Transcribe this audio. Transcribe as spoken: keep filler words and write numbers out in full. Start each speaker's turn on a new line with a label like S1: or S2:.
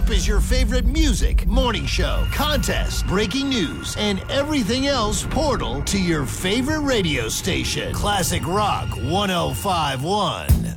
S1: up is your favorite music, morning show, contest, breaking news, and everything else portal to your favorite radio station. Classic Rock one oh five point one.